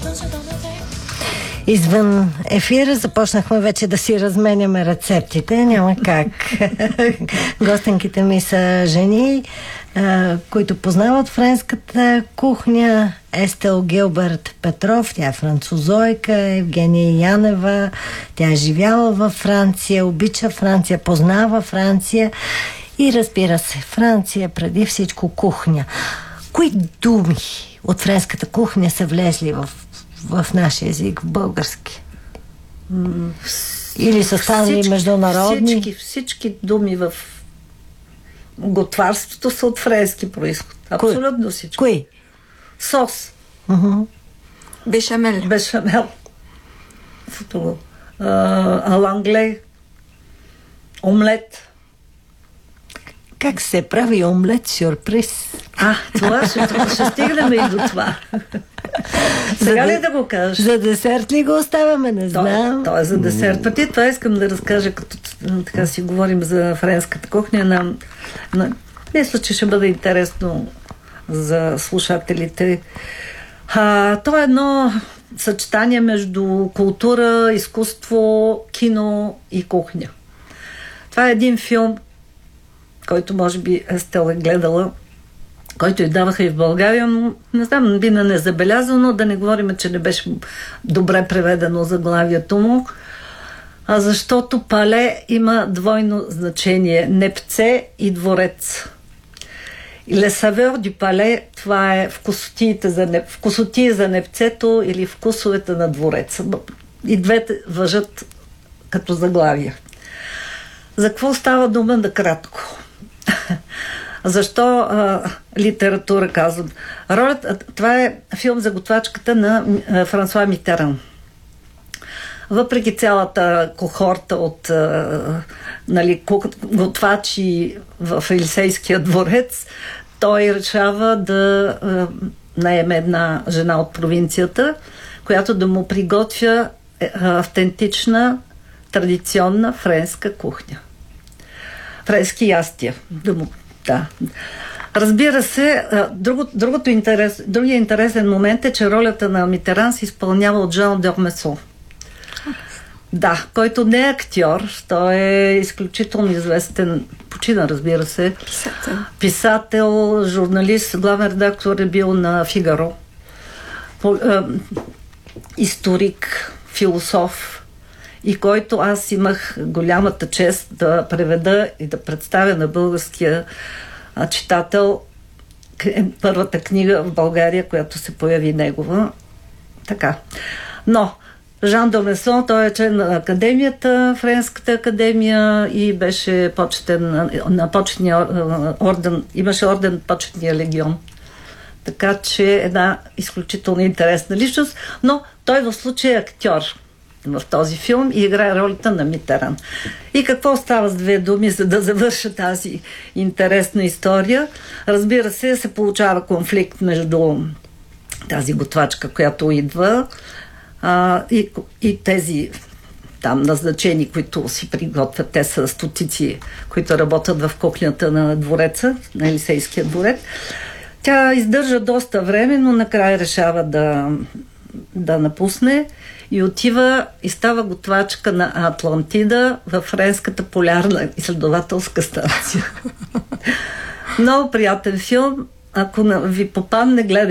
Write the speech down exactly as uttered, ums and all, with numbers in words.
Извън ефира започнахме вече да си разменяме рецептите. Няма как. Гостенките ми са жени, които познават френската кухня. Естел Гилберт Петров, тя е французойка. Евгения Янева, тя е живяла във Франция, обича Франция, познава Франция. И разбира се, Франция преди всичко кухня. Кои думи от френската кухня са влезли в, в нашия език, в български? Или са станали всички, международни? Всички, всички думи в готварството са от френски происход. Абсолютно всички. Кои? Сос. Uh-huh. Бешамел. Бешамел. Алангле. Омлет. Как се прави омлет сюрприз? А, това ще, ще стигнем и до това. Сега ли да го кажеш? За десерт ли го оставяме? Не знам. То, то е за десерт. Пъти това искам да разкажа, като така си говорим за френската кухня. На, на, мисля, че ще бъде интересно за слушателите. А, то е едно съчетание между култура, изкуство, кино и кухня. Това е един филм, който може би Естел е гледала, който и даваха и в България, но не знам, би не забелязано, да не говорим, че не беше добре преведено заглавието му, а защото пале има двойно значение. Непце и дворец. И Le Saveur du Palais, това е вкусотиите за, не, вкусотии за непцето или вкусовете на двореца. И двете въжат като заглавия. За какво става дума накратко? Защо а, литература, казвам? Ролята, това е филм за готвачката на а, Франсуа Митеран. Въпреки цялата кохорта от а, нали, готвачи в Елисейския дворец, той решава да а, наеме една жена от провинцията, която да му приготвя а, автентична, традиционна френска кухня. Френски ястия. Да му, да. Разбира се, друго, другото интерес, другия интересен момент е, че ролята на Митеран се изпълнява от Жан Дормесо. Да, който не е актьор, той е изключително известен, почина, разбира се, писател, писател, журналист, главен редактор е бил на Фигаро, по, е, историк, философ, и който аз имах голямата чест да преведа и да представя на българския читател първата книга в България, която се появи негова. Така. Но Жан Домесон, той е член на академията, Френската академия, и беше почетен на почетния орден, имаше орден почетния легион. Така че една изключително интересна личност, но той в случая е актьор в този филм и играе ролята на Митеран. И какво става с две думи, за да завърша тази интересна история? Разбира се, се получава конфликт между тази готвачка, която идва, а, и, и тези там назначени, които си приготвят. Те са стотици, които работят в кухнята на двореца, на Елисейския дворец. Тя издържа доста време, но накрая решава да, да напусне и отива и става готвачка на Атлантида във Френската полярна изследователска станция. Много приятен филм. Ако ви попадне, гледайте.